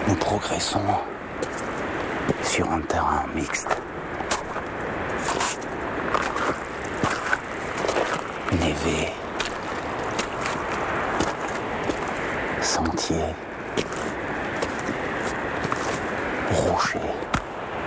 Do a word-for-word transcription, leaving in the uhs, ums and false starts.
Nous progressons sur un terrain mixte. Névé, sentier, rocher.